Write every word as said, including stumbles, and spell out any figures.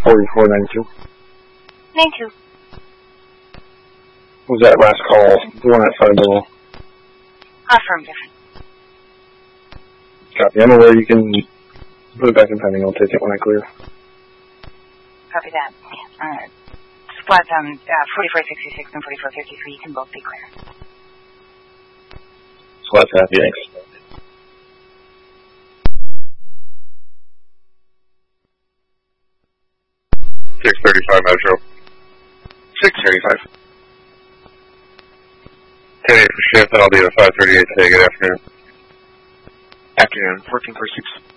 forty-four ninety-two. ninety-two. Was that last call the one at five double? Affirmative. Copy. I'm aware you can put it back in pending. I'll take it when I clear. Copy that. Alright. Splats on uh, forty-four sixty-six and forty-four fifty-three. You can both be clear. Splats happy. Thanks. six thirty-five Metro. six thirty-five. ten eight for shift, and I'll be at five thirty-eight today. Good afternoon. Afternoon. fourteen forty-six.